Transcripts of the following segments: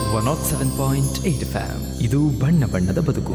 107.8 FM. ಇದು ಬಣ್ಣ ಬಣ್ಣದ ಬದುಕು.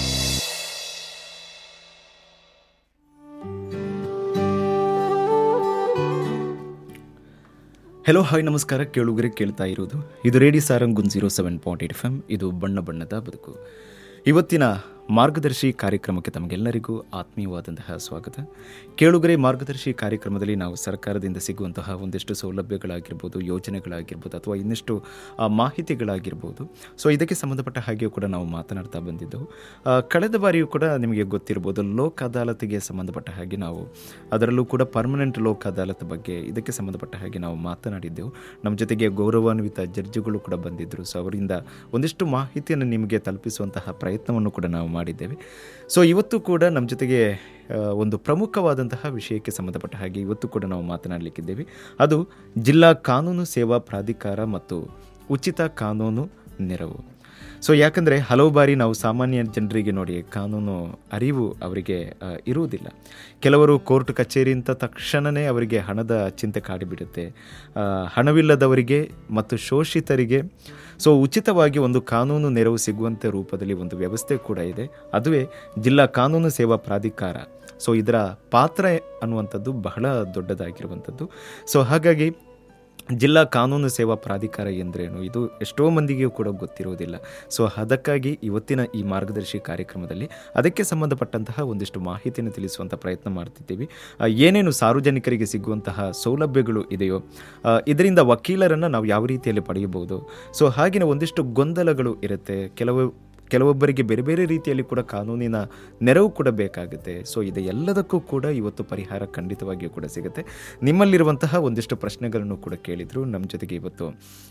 ಹೆಲೋ ಹಾಯ್ ನಮಸ್ಕಾರ. ಕೇಳುಗರೆ ಕೇಳ್ತಾ ಇರೋದು ಇದು ರೇಡಿಯೋ ಸಾರಂಗ್ 107.8 FM. ಇದು ಬಣ್ಣ ಬಣ್ಣದ ಬದುಕು. ಇವತ್ತಿನ ಮಾರ್ಗದರ್ಶಿ ಕಾರ್ಯಕ್ರಮಕ್ಕೆ ತಮಗೆಲ್ಲರಿಗೂ ಆತ್ಮೀಯವಾದಂತಹ ಸ್ವಾಗತ. ಕೇಳುಗರೆ, ಮಾರ್ಗದರ್ಶಿ ಕಾರ್ಯಕ್ರಮದಲ್ಲಿ ನಾವು ಸರ್ಕಾರದಿಂದ ಸಿಗುವಂತಹ ಒಂದಿಷ್ಟು ಸೌಲಭ್ಯಗಳಾಗಿರ್ಬೋದು, ಯೋಜನೆಗಳಾಗಿರ್ಬೋದು, ಅಥವಾ ಇನ್ನಿಷ್ಟು ಮಾಹಿತಿಗಳಾಗಿರ್ಬೋದು, ಸೊ ಇದಕ್ಕೆ ಸಂಬಂಧಪಟ್ಟ ಹಾಗೆಯೂ ಕೂಡ ನಾವು ಮಾತನಾಡ್ತಾ ಬಂದಿದ್ದೆವು. ಕಳೆದ ಬಾರಿಯೂ ಕೂಡ ನಿಮಗೆ ಗೊತ್ತಿರ್ಬೋದು, ಲೋಕ್ ಅದಾಲತ್ಗೆ ಸಂಬಂಧಪಟ್ಟ ಹಾಗೆ ನಾವು ಅದರಲ್ಲೂ ಕೂಡ ಪರ್ಮನೆಂಟ್ ಲೋಕ್ ಅದಾಲತ್ ಬಗ್ಗೆ ಇದಕ್ಕೆ ಸಂಬಂಧಪಟ್ಟ ಹಾಗೆ ನಾವು ಮಾತನಾಡಿದ್ದೆವು. ನಮ್ಮ ಜೊತೆಗೆ ಗೌರವಾನ್ವಿತ ಜಡ್ಜಿಗಳು ಕೂಡ ಬಂದಿದ್ದರು. ಸೊ ಅವರಿಂದ ಒಂದಿಷ್ಟು ಮಾಹಿತಿಯನ್ನು ನಿಮಗೆ ತಲುಪಿಸುವಂತಹ ಪ್ರಯತ್ನವನ್ನು ಕೂಡ ನಾವು ಮಾಡಿದ್ದೇವೆ. ಸೊ ಇವತ್ತು ಕೂಡ ನಮ್ಮ ಜೊತೆಗೆ ಒಂದು ಪ್ರಮುಖವಾದಂತಹ ವಿಷಯಕ್ಕೆ ಸಂಬಂಧಪಟ್ಟ ಹಾಗೆ ಇವತ್ತು ಕೂಡ ನಾವು ಮಾತನಾಡಲಿಕ್ಕಿದ್ದೇವೆ. ಅದು ಜಿಲ್ಲಾ ಕಾನೂನು ಸೇವಾ ಪ್ರಾಧಿಕಾರ ಮತ್ತು ಉಚಿತ ಕಾನೂನು ನೆರವು. ಸೊ ಯಾಕಂದರೆ ಹಲವು ಬಾರಿ ನಾವು ಸಾಮಾನ್ಯ ಜನರಿಗೆ ನೋಡಿ ಕಾನೂನು ಅರಿವು ಅವರಿಗೆ ಇರುವುದಿಲ್ಲ. ಕೆಲವರು ಕೋರ್ಟ್ ಕಚೇರಿ ಅಂತ ತಕ್ಷಣವೇ ಅವರಿಗೆ ಹಣದ ಚಿಂತೆ ಕಾಡಿಬಿಡುತ್ತೆ. ಹಣವಿಲ್ಲದವರಿಗೆ ಮತ್ತು ಶೋಷಿತರಿಗೆ ಸೊ ಉಚಿತವಾಗಿ ಒಂದು ಕಾನೂನು ನೆರವು ಸಿಗುವಂಥ ರೂಪದಲ್ಲಿ ಒಂದು ವ್ಯವಸ್ಥೆ ಕೂಡ ಇದೆ. ಅದುವೇ ಜಿಲ್ಲಾ ಕಾನೂನು ಸೇವಾ ಪ್ರಾಧಿಕಾರ. ಸೊ ಇದರ ಪಾತ್ರ ಅನ್ನುವಂಥದ್ದು ಬಹಳ ದೊಡ್ಡದಾಗಿರುವಂಥದ್ದು. ಸೊ ಹಾಗಾಗಿ ಜಿಲ್ಲಾ ಕಾನೂನು ಸೇವಾ ಪ್ರಾಧಿಕಾರ ಎಂದರೇನು, ಇದು ಎಷ್ಟೋ ಮಂದಿಗೂ ಕೂಡ ಗೊತ್ತಿರೋದಿಲ್ಲ. ಸೊ ಅದಕ್ಕಾಗಿ ಇವತ್ತಿನ ಈ ಮಾರ್ಗದರ್ಶಿ ಕಾರ್ಯಕ್ರಮದಲ್ಲಿ ಅದಕ್ಕೆ ಸಂಬಂಧಪಟ್ಟಂತಹ ಒಂದಿಷ್ಟು ಮಾಹಿತಿಯನ್ನು ತಿಳಿಸುವಂಥ ಪ್ರಯತ್ನ ಮಾಡ್ತಿದ್ದೀವಿ. ಏನೇನು ಸಾರ್ವಜನಿಕರಿಗೆ ಸಿಗುವಂತಹ ಸೌಲಭ್ಯಗಳು ಇದೆಯೋ, ಇದರಿಂದ ವಕೀಲರನ್ನು ನಾವು ಯಾವ ರೀತಿಯಲ್ಲಿ ಪಡೆಯಬಹುದು. ಸೊ ಹಾಗೆಯೇ ಒಂದಿಷ್ಟು ಗೊಂದಲಗಳು ಇರುತ್ತೆ. ಕೆಲವೊಬ್ಬರಿಗೆ ಬೇರೆ ಬೇರೆ ರೀತಿಯಲ್ಲಿ ಕೂಡ ಕಾನೂನಿನ ನೆರವು ಕೂಡ ಬೇಕಾಗುತ್ತೆ. ಸೊ ಇದು ಎಲ್ಲದಕ್ಕೂ ಕೂಡ ಇವತ್ತು ಪರಿಹಾರ ಖಂಡಿತವಾಗಿಯೂ ಕೂಡ ಸಿಗುತ್ತೆ. ನಿಮ್ಮಲ್ಲಿರುವಂತಹ ಒಂದಿಷ್ಟು ಪ್ರಶ್ನೆಗಳನ್ನು ಕೂಡ ಕೇಳಿದರು. ನಮ್ಮ ಜೊತೆಗೆ ಇವತ್ತು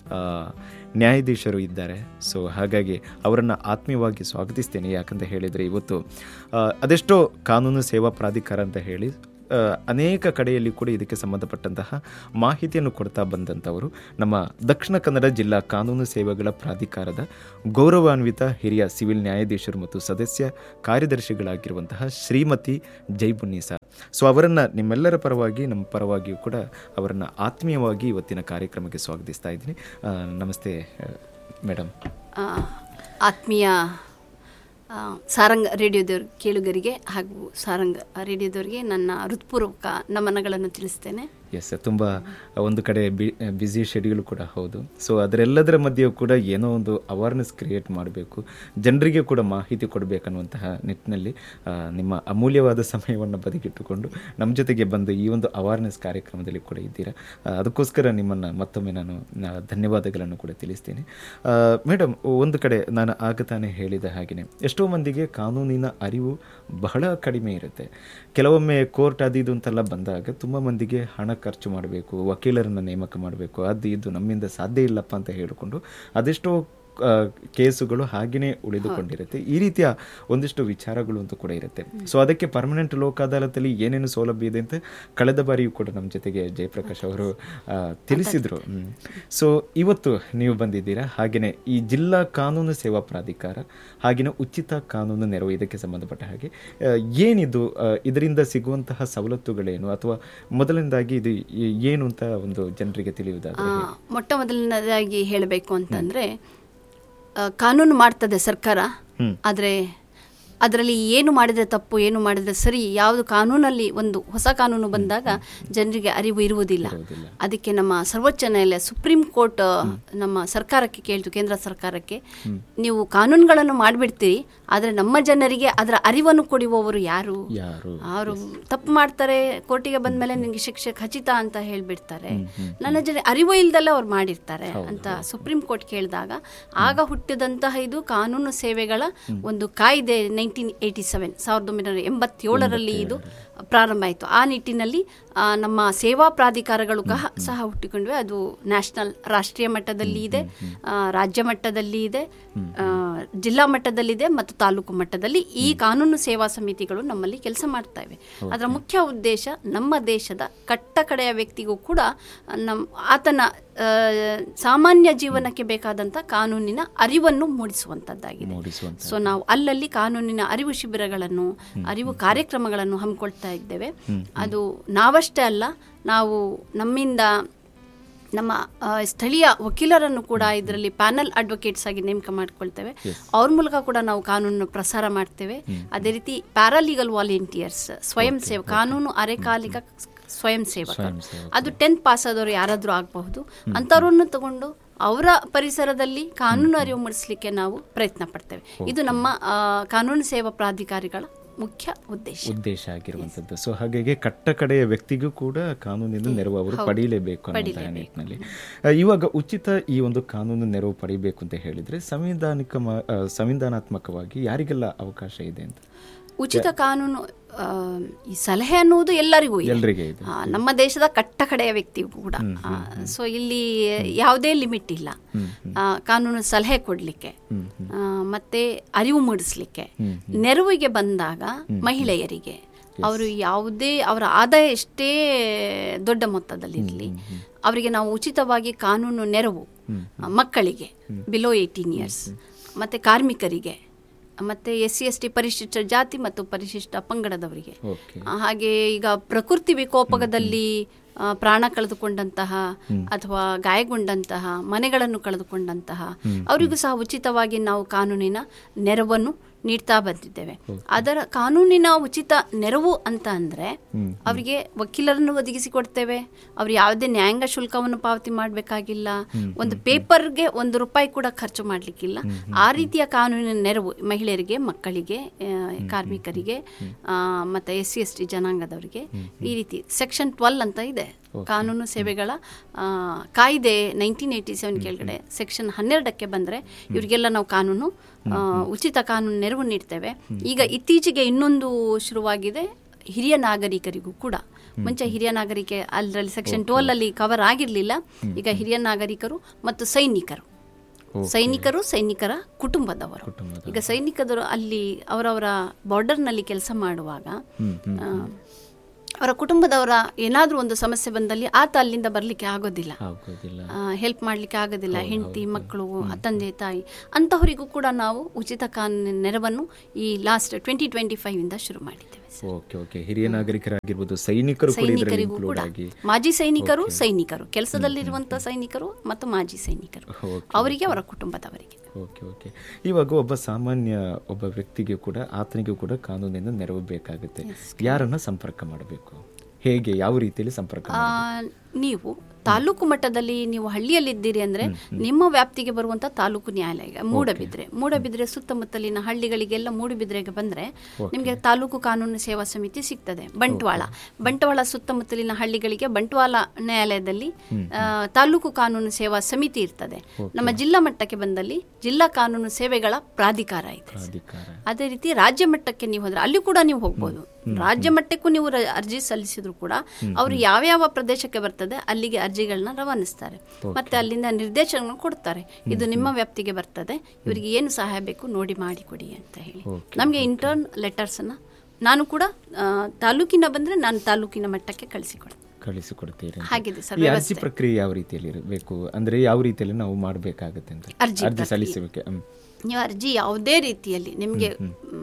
ನ್ಯಾಯಾಧೀಶರು ಇದ್ದಾರೆ. ಸೊ ಹಾಗಾಗಿ ಅವರನ್ನು ಆತ್ಮೀಯವಾಗಿ ಸ್ವಾಗತಿಸ್ತೇನೆ. ಯಾಕಂತ ಹೇಳಿದರೆ ಇವತ್ತು ಅದೆಷ್ಟೋ ಕಾನೂನು ಸೇವಾ ಪ್ರಾಧಿಕಾರ ಅಂತ ಹೇಳಿ ಅನೇಕ ಕಡೆಯಲ್ಲಿ ಕೂಡ ಇದಕ್ಕೆ ಸಂಬಂಧಪಟ್ಟಂತಹ ಮಾಹಿತಿಯನ್ನು ಕೊಡ್ತಾ ಬಂದಂಥವರು ನಮ್ಮ ದಕ್ಷಿಣ ಕನ್ನಡ ಜಿಲ್ಲಾ ಕಾನೂನು ಸೇವೆಗಳ ಪ್ರಾಧಿಕಾರದ ಗೌರವಾನ್ವಿತ ಹಿರಿಯ ಸಿವಿಲ್ ನ್ಯಾಯಾಧೀಶರು ಮತ್ತು ಸದಸ್ಯ ಕಾರ್ಯದರ್ಶಿಗಳಾಗಿರುವಂತಹ ಶ್ರೀಮತಿ ಜೈಬುನ್ನೀಸಾ. ಸೊ ಅವರನ್ನು ನಿಮ್ಮೆಲ್ಲರ ಪರವಾಗಿ ನಮ್ಮ ಪರವಾಗಿಯೂ ಕೂಡ ಅವರನ್ನು ಆತ್ಮೀಯವಾಗಿ ಇವತ್ತಿನ ಕಾರ್ಯಕ್ರಮಕ್ಕೆ ಸ್ವಾಗತಿಸ್ತಾ ಇದ್ದೀನಿ. ನಮಸ್ತೆ ಮೇಡಮ್. ಆತ್ಮೀಯ ಸಾರಂಗ್ ರೇಡಿಯೋದವ್ರ ಕೇಳುಗರಿಗೆ ಹಾಗೂ ಸಾರಂಗ್ ರೇಡಿಯೋದವ್ರಿಗೆ ನನ್ನ ಹೃತ್ಪೂರ್ವಕ ನಮನಗಳನ್ನು ತಿಳಿಸ್ತೇನೆ. ಎಸ್, ತುಂಬ ಒಂದು ಕಡೆ ಬ್ಯುಸಿ ಶೆಡ್ಯೂಲ್ ಕೂಡ ಹೌದು. ಸೊ ಅದರೆಲ್ಲದರ ಮಧ್ಯೆಯೂ ಕೂಡ ಏನೋ ಒಂದು ಅವೇರ್ನೆಸ್ ಕ್ರಿಯೇಟ್ ಮಾಡಬೇಕು, ಜನರಿಗೆ ಕೂಡ ಮಾಹಿತಿ ಕೊಡಬೇಕನ್ನುವಂತಹ ನಿಟ್ಟಿನಲ್ಲಿ ನಿಮ್ಮ ಅಮೂಲ್ಯವಾದ ಸಮಯವನ್ನು ಬದಿಗಿಟ್ಟುಕೊಂಡು ನಮ್ಮ ಜೊತೆಗೆ ಬಂದು ಈ ಒಂದು ಅವೇರ್ನೆಸ್ ಕಾರ್ಯಕ್ರಮದಲ್ಲಿ ಕೂಡ ಇದ್ದೀರಾ. ಅದಕ್ಕೋಸ್ಕರ ನಿಮ್ಮನ್ನು ಮತ್ತೊಮ್ಮೆ ನಾನು ಧನ್ಯವಾದಗಳನ್ನು ಕೂಡ ತಿಳಿಸ್ತೀನಿ. ಮೇಡಮ್, ಒಂದು ಕಡೆ ನಾನು ಆಗ ತಾನೇ ಹೇಳಿದ ಹಾಗೆಯೇ ಎಷ್ಟೋ ಮಂದಿಗೆ ಕಾನೂನಿನ ಅರಿವು ಬಹಳ ಕಡಿಮೆ ಇರುತ್ತೆ. ಕೆಲವೊಮ್ಮೆ ಕೋರ್ಟ್ ಅದು ಇದು ಅಂತೆಲ್ಲ ಬಂದಾಗ ತುಂಬ ಮಂದಿಗೆ ಹಣ ಖರ್ಚು ಮಾಡಬೇಕು, ವಕೀಲರನ್ನು ನೇಮಕ ಮಾಡಬೇಕು, ಅದು ಇದು ನಮ್ಮಿಂದ ಸಾಧ್ಯ ಇಲ್ಲಪ್ಪ ಅಂತ ಹೇಳಿಕೊಂಡು ಅದೆಷ್ಟೋ ಕೇಸುಗಳು ಹಾಗೆಯೇ ಉಳಿದುಕೊಂಡಿರುತ್ತೆ. ಈ ರೀತಿಯ ಒಂದಿಷ್ಟು ವಿಚಾರಗಳು ಅಂತೂ ಕೂಡ ಇರುತ್ತೆ. ಸೊ ಅದಕ್ಕೆ ಪರ್ಮನೆಂಟ್ ಲೋಕ್ ಅದಾಲತಲ್ಲಿ ಏನೇನು ಸೌಲಭ್ಯ ಇದೆ ಅಂತ ಕಳೆದ ಬಾರಿಯೂ ಕೂಡ ನಮ್ಮ ಜೊತೆಗೆ ಜಯಪ್ರಕಾಶ್ ಅವರು ತಿಳಿಸಿದರು. ಸೊ ಇವತ್ತು ನೀವು ಬಂದಿದ್ದೀರಾ. ಹಾಗೆಯೇ ಈ ಜಿಲ್ಲಾ ಕಾನೂನು ಸೇವಾ ಪ್ರಾಧಿಕಾರ ಹಾಗೆಯೇ ಉಚಿತ ಕಾನೂನು ನೆರವು ಇದಕ್ಕೆ ಸಂಬಂಧಪಟ್ಟ ಹಾಗೆ ಏನಿದು, ಇದರಿಂದ ಸಿಗುವಂತಹ ಸವಲತ್ತುಗಳೇನು, ಅಥವಾ ಮೊದಲನೇದಾಗಿ ಇದು ಏನು ಅಂತ ಒಂದು ಜನರಿಗೆ ತಿಳಿಯುವುದಾದರೆ? ಮೊಟ್ಟ ಮೊದಲನೇದಾಗಿ ಹೇಳಬೇಕು ಅಂತಂದರೆ, ಕಾನೂನು ಮಾಡ್ತದೆ ಸರ್ಕಾರ, ಆದರೆ ಅದರಲ್ಲಿ ಏನು ಮಾಡಿದರೆ ತಪ್ಪು, ಏನು ಮಾಡಿದರೆ ಸರಿ, ಯಾವುದು ಕಾನೂನಲ್ಲಿ ಒಂದು ಹೊಸ ಕಾನೂನು ಬಂದಾಗ ಜನರಿಗೆ ಅರಿವು ಇರುವುದಿಲ್ಲ. ಅದಕ್ಕೆ ನಮ್ಮ ಸರ್ವೋಚ್ಚ ನ್ಯಾಯಾಲಯ ಸುಪ್ರೀಂ ಕೋರ್ಟ್ ನಮ್ಮ ಸರ್ಕಾರಕ್ಕೆ ಕೇಳಿತು, ಕೇಂದ್ರ ಸರ್ಕಾರಕ್ಕೆ, ನೀವು ಕಾನೂನುಗಳನ್ನು ಮಾಡಿಬಿಡ್ತೀರಿ, ಆದರೆ ನಮ್ಮ ಜನರಿಗೆ ಅದರ ಅರಿವನ್ನು ಕೊಡುವವರು ಯಾರು? ಅವರು ತಪ್ಪು ಮಾಡ್ತಾರೆ, ಕೋರ್ಟಿಗೆ ಬಂದ ಮೇಲೆ ನಿಮಗೆ ಶಿಕ್ಷೆ ಖಚಿತ ಅಂತ ಹೇಳಿಬಿಡ್ತಾರೆ, ನನ್ನ ಜನ ಅರಿವು ಇಲ್ದಲ್ಲ ಅವ್ರು ಮಾಡಿರ್ತಾರೆ ಅಂತ ಸುಪ್ರೀಂ ಕೋರ್ಟ್ ಕೇಳಿದಾಗ ಆಗ ಹುಟ್ಟಿದಂತಹ ಇದು ಕಾನೂನು ಸೇವೆಗಳ ಒಂದು ಕಾಯ್ದೆ 1987 ಇದು ಪ್ರಾರಂಭ ಆಯಿತು. ಆ ನಿಟ್ಟಿನಲ್ಲಿ ನಮ್ಮ ಸೇವಾ ಪ್ರಾಧಿಕಾರಗಳು ಸಹ ಹುಟ್ಟಿಕೊಂಡ್ವೆ. ಅದು ನ್ಯಾಷನಲ್, ರಾಷ್ಟ್ರೀಯ ಮಟ್ಟದಲ್ಲಿ ಇದೆ, ರಾಜ್ಯ ಮಟ್ಟದಲ್ಲಿ ಇದೆ, ಜಿಲ್ಲಾ ಮಟ್ಟದಲ್ಲಿದೆ ಮತ್ತು ತಾಲೂಕು ಮಟ್ಟದಲ್ಲಿ ಈ ಕಾನೂನು ಸೇವಾ ಸಮಿತಿಗಳು ನಮ್ಮಲ್ಲಿ ಕೆಲಸ ಮಾಡ್ತಾ ಇವೆ. ಅದರ ಮುಖ್ಯ ಉದ್ದೇಶ ನಮ್ಮ ದೇಶದ ಕಟ್ಟ ಕಡೆಯ ವ್ಯಕ್ತಿಗೂ ಕೂಡ ಆತನ ಸಾಮಾನ್ಯ ಜೀವನಕ್ಕೆ ಬೇಕಾದಂಥ ಕಾನೂನಿನ ಅರಿವನ್ನು ಮೂಡಿಸುವಂಥದ್ದಾಗಿದೆ. ಸೊ ನಾವು ಅಲ್ಲಲ್ಲಿ ಕಾನೂನಿನ ಅರಿವು ಶಿಬಿರಗಳನ್ನು, ಅರಿವು ಕಾರ್ಯಕ್ರಮಗಳನ್ನು ಹಮ್ಮಿಕೊಳ್ತಾ ಇದ್ದೇವೆ. ಅದು ನಾವಷ್ಟೇ ಅಲ್ಲ, ನಾವು ನಮ್ಮಿಂದ ನಮ್ಮ ಸ್ಥಳೀಯ ವಕೀಲರನ್ನು ಕೂಡ ಇದರಲ್ಲಿ ಪ್ಯಾನಲ್ ಅಡ್ವೊಕೇಟ್ಸ್ ಆಗಿ ನೇಮಕ ಮಾಡಿಕೊಳ್ತೇವೆ. ಅವ್ರ ಮೂಲಕ ಕೂಡ ನಾವು ಕಾನೂನು ಪ್ರಸಾರ ಮಾಡ್ತೇವೆ. ಅದೇ ರೀತಿ ಪ್ಯಾರಾಲೀಗಲ್ ವಾಲಂಟಿಯರ್ಸ್, ಸ್ವಯಂ ಸೇವಕ, ಕಾನೂನು ಅರೆಕಾಲಿಕ ಸ್ವಯಂ ಸೇವಕ, ಅದು 10th ಪಾಸ್ ಆದವರು ಯಾರಾದರೂ ಆಗಬಹುದು. ಅಂಥವ್ರನ್ನು ತಗೊಂಡು ಅವರ ಪರಿಸರದಲ್ಲಿ ಕಾನೂನು ಅರಿವು ಮೂಡಿಸಲಿಕ್ಕೆ ನಾವು ಪ್ರಯತ್ನ ಪಡ್ತೇವೆ. ಇದು ನಮ್ಮ ಕಾನೂನು ಸೇವಾ ಪ್ರಾಧಿಕಾರಿಗಳ ಮುಖ್ಯ ಉದ್ದೇಶ ಆಗಿರುವಂಥದ್ದು. ಸೊ ಹಾಗಾಗಿ ಕಟ್ಟ ಕಡೆಯ ವ್ಯಕ್ತಿಗೂ ಕೂಡ ಕಾನೂನಿನ ನೆರವು ಅವರು ಪಡೀಲೇಬೇಕು ಅನ್ನೋ ನಿಟ್ಟಿನಲ್ಲಿ ಇವಾಗ ಉಚಿತ ಈ ಒಂದು ಕಾನೂನು ನೆರವು ಪಡಿಬೇಕು ಅಂತ ಹೇಳಿದ್ರೆ ಸಂವಿಧಾನಾತ್ಮಕವಾಗಿ ಯಾರಿಗೆಲ್ಲ ಅವಕಾಶ ಇದೆ ಅಂತ? ಉಚಿತ ಕಾನೂನು ಈ ಸಲಹೆ ಅನ್ನುವುದು ಎಲ್ಲರಿಗೂ ಎಲ್ಲರಿಗೆ ನಮ್ಮ ದೇಶದ ಕಟ್ಟ ಕಡೆಯ ವ್ಯಕ್ತಿಗೂ ಕೂಡ. ಸೊ ಇಲ್ಲಿ ಯಾವುದೇ ಲಿಮಿಟ್ ಇಲ್ಲ ಕಾನೂನು ಸಲಹೆ ಕೊಡಲಿಕ್ಕೆ ಮತ್ತೆ ಅರಿವು ಮೂಡಿಸ್ಲಿಕ್ಕೆ. ನೆರವಿಗೆ ಬಂದಾಗ ಮಹಿಳೆಯರಿಗೆ ಅವರು ಯಾವುದೇ ಅವರ ಆದಾಯ ಎಷ್ಟೇ ದೊಡ್ಡ ಮೊತ್ತದಲ್ಲಿರಲಿ ಅವರಿಗೆ ನಾವು ಉಚಿತವಾಗಿ ಕಾನೂನು ನೆರವು, ಮಕ್ಕಳಿಗೆ ಬಿಲೋ 18 years ಮತ್ತು ಕಾರ್ಮಿಕರಿಗೆ ಮತ್ತು SC/ST ಪರಿಶಿಷ್ಟ ಜಾತಿ ಮತ್ತು ಪರಿಶಿಷ್ಟ ಪಂಗಡದವರಿಗೆ, ಹಾಗೆ ಈಗ ಪ್ರಕೃತಿ ವಿಕೋಪದಲ್ಲಿ ಪ್ರಾಣ ಕಳೆದುಕೊಂಡಂತಹ ಅಥವಾ ಗಾಯಗೊಂಡಂತಹ, ಮನೆಗಳನ್ನು ಕಳೆದುಕೊಂಡಂತಹ ಅವರಿಗೂ ಸಹ ಉಚಿತವಾಗಿ ನಾವು ಕಾನೂನಿನ ನೆರವನ್ನು ನೀಡ್ತಾ ಬಂದಿದ್ದೇವೆ. ಅದರ ಕಾನೂನಿನ ಉಚಿತ ನೆರವು ಅಂತ ಅಂದರೆ ಅವರಿಗೆ ವಕೀಲರನ್ನು ಒದಗಿಸಿಕೊಡ್ತೇವೆ. ಅವರು ಯಾವುದೇ ನ್ಯಾಯಾಂಗ ಶುಲ್ಕವನ್ನು ಪಾವತಿ ಮಾಡಬೇಕಾಗಿಲ್ಲ. ಒಂದು ಪೇಪರ್ಗೆ ₹1 ಕೂಡ ಖರ್ಚು ಮಾಡಲಿಕ್ಕಿಲ್ಲ. ಆ ರೀತಿಯ ಕಾನೂನಿನ ನೆರವು ಮಹಿಳೆಯರಿಗೆ, ಮಕ್ಕಳಿಗೆ, ಕಾರ್ಮಿಕರಿಗೆ ಮತ್ತು SC/ST ಜನಾಂಗದವರಿಗೆ ಈ ರೀತಿ ಸೆಕ್ಷನ್ 12 ಅಂತ ಇದೆ ಕಾನೂನು ಸೇವೆಗಳ ಕಾಯ್ದೆ 1987 ಕೆಳಗಡೆ ಸೆಕ್ಷನ್ 12ಕ್ಕೆ ಬಂದರೆ ಇವರಿಗೆಲ್ಲ ನಾವು ಕಾನೂನು ಉಚಿತ ಕಾನೂನು ನೆರವು ನೀಡ್ತೇವೆ. ಈಗ ಇತ್ತೀಚೆಗೆ ಇನ್ನೊಂದು ಶುರುವಾಗಿದೆ ಹಿರಿಯ ನಾಗರಿಕರಿಗೂ ಕೂಡ. ಮುಂಚೆ ಹಿರಿಯ ನಾಗರಿಕೆ ಅದರಲ್ಲಿ ಸೆಕ್ಷನ್ 12 ಕವರ್ ಆಗಿರಲಿಲ್ಲ. ಈಗ ಹಿರಿಯ ನಾಗರಿಕರು ಮತ್ತು ಸೈನಿಕರ ಕುಟುಂಬದವರು. ಈಗ ಸೈನಿಕರು ಅಲ್ಲಿ ಅವರವರ ಬಾರ್ಡರ್ನಲ್ಲಿ ಕೆಲಸ ಮಾಡುವಾಗ ಅವರ ಕುಟುಂಬದವರ ಏನಾದರೂ ಒಂದು ಸಮಸ್ಯೆ ಬಂದಲ್ಲಿ ಆತ ಅಲ್ಲಿಂದ ಬರಲಿಕ್ಕೆ ಆಗೋದಿಲ್ಲ, ಹೆಲ್ಪ್ ಮಾಡಲಿಕ್ಕೆ ಆಗೋದಿಲ್ಲ. ಹೆಂಡತಿ, ಮಕ್ಕಳು, ತಂದೆ ತಾಯಿ ಅಂತಹವರಿಗೂ ಕೂಡ ನಾವು ಉಚಿತ ಕಾನೂನಿನ ನೆರವನ್ನು ಈ ಲಾಸ್ಟ್ 2025 ಶುರು ಮಾಡಿದ್ದೇವೆ. ಹಿರಿಯ ನಾಗರಿಕರಾಗಿರ್ಬೋದು, ಸೈನಿಕರಿಗೂ ಕೂಡ, ಮಾಜಿ ಸೈನಿಕರು ಕೆಲಸದಲ್ಲಿರುವಂತಹ ಸೈನಿಕರು ಮತ್ತು ಮಾಜಿ ಸೈನಿಕರು ಅವರಿಗೆ, ಅವರ ಕುಟುಂಬದವರಿಗೆ. ಇವಾಗ ಒಬ್ಬ ವ್ಯಕ್ತಿಗೆ ಕೂಡ, ಆತನಿಗೂ ಕೂಡ ಕಾನೂನಿನ ನೆರವು ಬೇಕಾಗುತ್ತೆ. ಯಾರನ್ನ ಸಂಪರ್ಕ ಮಾಡಬೇಕು, ಹೇಗೆ, ಯಾವ ರೀತಿಯಲ್ಲಿ ಸಂಪರ್ಕ? ನೀವು ತಾಲೂಕು ಮಟ್ಟದಲ್ಲಿ, ನೀವು ಹಳ್ಳಿಯಲ್ಲಿದ್ದೀರಿ ಅಂದರೆ ನಿಮ್ಮ ವ್ಯಾಪ್ತಿಗೆ ಬರುವಂಥ ತಾಲೂಕು ನ್ಯಾಯಾಲಯ ಮೂಡಬಿದ್ರೆ ಸುತ್ತಮುತ್ತಲಿನ ಹಳ್ಳಿಗಳಿಗೆಲ್ಲ ಮೂಡಬಿದ್ರೆಗೆ ಬಂದರೆ ನಿಮಗೆ ತಾಲೂಕು ಕಾನೂನು ಸೇವಾ ಸಮಿತಿ ಸಿಗ್ತದೆ. ಬಂಟ್ವಾಳ ಸುತ್ತಮುತ್ತಲಿನ ಹಳ್ಳಿಗಳಿಗೆ ಬಂಟ್ವಾಳ ನ್ಯಾಯಾಲಯದಲ್ಲಿ ತಾಲೂಕು ಕಾನೂನು ಸೇವಾ ಸಮಿತಿ ಇರ್ತದೆ. ನಮ್ಮ ಜಿಲ್ಲಾ ಮಟ್ಟಕ್ಕೆ ಬಂದಲ್ಲಿ ಜಿಲ್ಲಾ ಕಾನೂನು ಸೇವೆಗಳ ಪ್ರಾಧಿಕಾರ ಇದೆ. ಅದೇ ರೀತಿ ರಾಜ್ಯ ಮಟ್ಟಕ್ಕೆ ನೀವು ಹೋದರೆ ಅಲ್ಲಿ ಕೂಡ ನೀವು ಹೋಗ್ಬೋದು. ರಾಜ್ಯ ಮಟ್ಟಕ್ಕೂ ನೀವು ಅರ್ಜಿ ಸಲ್ಲಿಸಿದ್ರು ಕೂಡ ಅವರು ಯಾವ್ಯಾವ ಪ್ರದೇಶಕ್ಕೆ ಬರ್ತದೆ ಅಲ್ಲಿಗೆ ಅರ್ಜಿಗಳನ್ನ ರವಾನಿಸ್ತಾರೆ. ಮತ್ತೆ ಅಲ್ಲಿಂದ ನಿರ್ದೇಶನ ಕೊಡ್ತಾರೆ, ಇದು ನಿಮ್ಮ ವ್ಯಾಪ್ತಿಗೆ ಬರ್ತದೆ, ಇವರಿಗೆ ಏನು ಸಹಾಯ ಬೇಕು ನೋಡಿ ಮಾಡಿಕೊಡಿ ಅಂತ ಹೇಳಿ. ನಮಗೆ ಇಂಟರ್ನ್ ಲೆಟರ್ಸನ್ನು ನಾನು ಕೂಡ ತಾಲೂಕಿನ ಬಂದರೆ ನಾನು ತಾಲೂಕಿನ ಮಟ್ಟಕ್ಕೆ ಕಳಿಸಿಕೊಡ್ತೀರಿ. ಹಾಗಿದೆ ಸರ್. ಅರ್ಜಿ ಪ್ರಕ್ರಿಯೆ ಯಾವ ರೀತಿಯಲ್ಲಿ ಇರಬೇಕು, ಅಂದರೆ ಯಾವ ರೀತಿಯಲ್ಲಿ ನಾವು ಮಾಡಬೇಕಾಗುತ್ತೆ ಅಂತ? ಅರ್ಜಿ ಸಲ್ಲಿಸಬೇಕು. ನೀವು ಅರ್ಜಿ ಯಾವುದೇ ರೀತಿಯಲ್ಲಿ ನಿಮಗೆ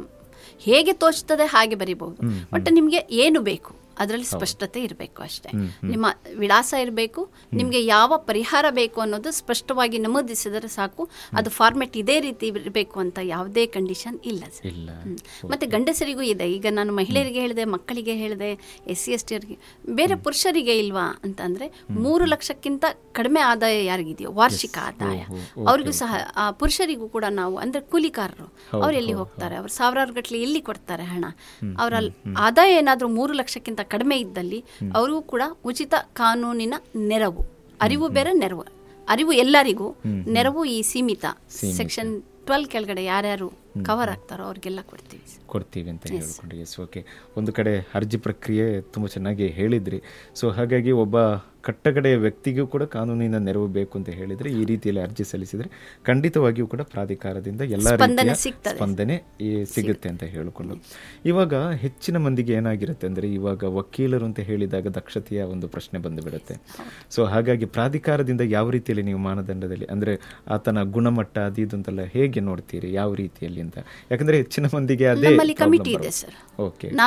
ಹೇಗೆ ತೋಚ್ತದೆ ಹಾಗೆ ಬರೀಬಹುದು. ಬಟ್ ನಿಮಗೆ ಏನು ಬೇಕು ಅದರಲ್ಲಿ ಸ್ಪಷ್ಟತೆ ಇರಬೇಕು ಅಷ್ಟೇ. ನಿಮ್ಮ ವಿಳಾಸ ಇರಬೇಕು, ನಿಮಗೆ ಯಾವ ಪರಿಹಾರ ಬೇಕು ಅನ್ನೋದು ಸ್ಪಷ್ಟವಾಗಿ ನಮೂದಿಸಿದರೆ ಸಾಕು. ಅದು ಫಾರ್ಮೆಟ್ ಇದೇ ರೀತಿ ಇರಬೇಕು ಅಂತ ಯಾವುದೇ ಕಂಡೀಷನ್ ಇಲ್ಲ. ಮತ್ತೆ ಗಂಡಸರಿಗೂ ಇದೆ. ಈಗ ನಾನು ಮಹಿಳೆಯರಿಗೆ ಹೇಳಿದೆ, ಮಕ್ಕಳಿಗೆ ಹೇಳಿದೆ, SC/ST ಅವರಿಗೆ, ಬೇರೆ ಪುರುಷರಿಗೆ ಇಲ್ವಾ ಅಂತಂದರೆ 3 ಲಕ್ಷಕ್ಕಿಂತ ಕಡಿಮೆ ಆದಾಯ ಯಾರಿಗಿದೆಯೋ ವಾರ್ಷಿಕ ಆದಾಯ ಅವರಿಗೂ ಸಹ, ಆ ಪುರುಷರಿಗೂ ಕೂಡ ನಾವು ಅಂದರೆ ಕೂಲಿಕಾರರು ಅವ್ರು ಎಲ್ಲಿ ಹೋಗ್ತಾರೆ, ಅವ್ರು ಸಾವಿರಾರು ಗಟ್ಟಲೆ ಎಲ್ಲಿ ಕೊಡ್ತಾರೆ ಹಣ. ಅವರ ಆದಾಯ ಏನಾದರೂ 3 ಲಕ್ಷಕ್ಕಿಂತ ಕಡಿಮೆ ಇದ್ದಲ್ಲಿ ಅವರಿಗೂ ಕೂಡ ಉಚಿತ ಕಾನೂನಿನ ನೆರವು, ಅರಿವು ಬೇರೆ ನೆರವು, ಅರಿವು ಎಲ್ಲರಿಗೂ, ನೆರವು ಈ ಸೀಮಿತ ಸೆಕ್ಷನ್ 12 ಕೆಳಗಡೆ ಯಾರ್ಯಾರು ಕವರ್ ಆಗ್ತಾರೋ ಅವ್ರಿಗೆಲ್ಲ ಕೊಡ್ತೀವಿ ಅಂತ ಹೇಳ್ಕೊಂಡ್ರಿ. ಓಕೆ, ಒಂದು ಕಡೆ ಅರ್ಜಿ ಪ್ರಕ್ರಿಯೆ ತುಂಬ ಚೆನ್ನಾಗಿ ಹೇಳಿದ್ರಿ. ಸೊ ಹಾಗಾಗಿ ಒಬ್ಬ ಕಟ್ಟಕಡೆಯ ವ್ಯಕ್ತಿಗೂ ಕೂಡ ಕಾನೂನಿನ ನೆರವು ಬೇಕು ಅಂತ ಹೇಳಿದರೆ ಈ ರೀತಿಯಲ್ಲಿ ಅರ್ಜಿ ಸಲ್ಲಿಸಿದರೆ ಖಂಡಿತವಾಗಿಯೂ ಕೂಡ ಪ್ರಾಧಿಕಾರದಿಂದ ಎಲ್ಲ ರೀತಿಯ ಸ್ಪಂದನೆ ಸಿಗುತ್ತೆ ಅಂತ ಹೇಳಿಕೊಂಡು, ಇವಾಗ ಹೆಚ್ಚಿನ ಮಂದಿಗೆ ಏನಾಗಿರುತ್ತೆ ಅಂದರೆ, ಇವಾಗ ವಕೀಲರು ಅಂತ ಹೇಳಿದಾಗ ದಕ್ಷತೆಯ ಒಂದು ಪ್ರಶ್ನೆ ಬಂದು ಬಿಡುತ್ತೆ. ಸೊ ಹಾಗಾಗಿ ಪ್ರಾಧಿಕಾರದಿಂದ ಯಾವ ರೀತಿಯಲ್ಲಿ ನೀವು ಮಾನದಂಡದಲ್ಲಿ ಅಂದರೆ ಆತನ ಗುಣಮಟ್ಟ ಅದು ಇದು ಅಂತೆಲ್ಲ ಹೇಗೆ ನೋಡ್ತೀರಿ, ಯಾವ ರೀತಿಯಲ್ಲಿ ಅಂತ? ಯಾಕಂದ್ರೆ ಹೆಚ್ಚಿನ ಮಂದಿಗೆ ಅದೇ ಕಮಿಟಿ ಇದೆ ಸರ್. ನಾನು